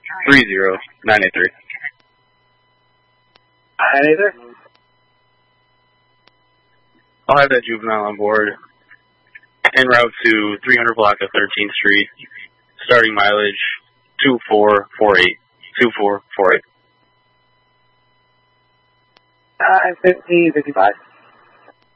30983. 983? I'll have that juvenile on board. En route to 300 block of 13th Street. Starting mileage 2448. 2448. 950, 55.